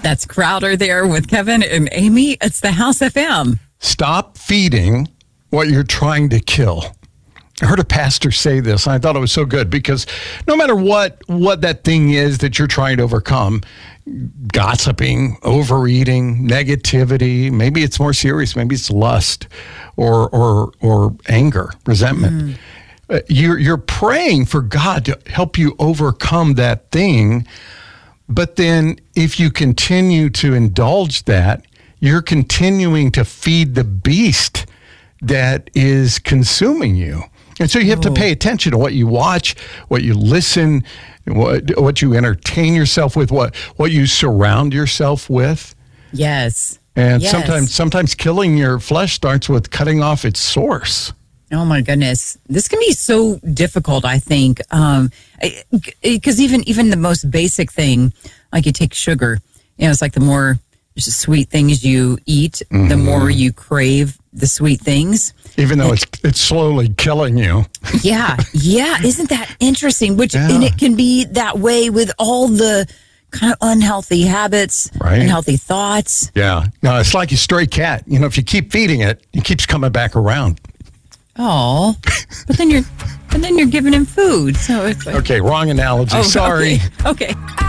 That's Crowder there with Kevin and Amy. It's the House FM. Stop feeding what you're trying to kill. I heard a pastor say this, and I thought it was so good because no matter what that thing is that you're trying to overcome, gossiping, overeating, negativity, maybe it's more serious, maybe it's lust or anger, resentment. You're praying for God to help you overcome that thing, but then if you continue to indulge that, you're continuing to feed the beast that is consuming you. And so you have to pay attention to what you watch, what you listen, what you entertain yourself with, what you surround yourself with. Yes. And sometimes killing your flesh starts with cutting off its source. Oh my goodness. This can be so difficult, I think. Because even the most basic thing, like you take sugar, it's like the more sweet things you eat, the more you crave the sweet things. Even though it's slowly killing you. Yeah. Isn't that interesting? And it can be that way with all the kind of unhealthy habits, unhealthy thoughts. Yeah. No, it's like a stray cat. If you keep feeding it, it keeps coming back around. Oh, but then you're giving him food. So it's like, okay, wrong analogy. Sorry. Okay.